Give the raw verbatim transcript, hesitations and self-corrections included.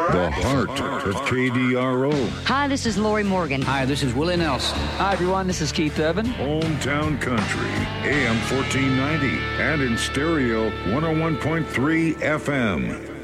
The heart of K D R O. Hi, this is Lori Morgan. Hi, this is Willie Nelson. Hi, everyone. This is Keith Urban. Hometown Country, A M fourteen ninety, and in stereo, one oh one point three F M.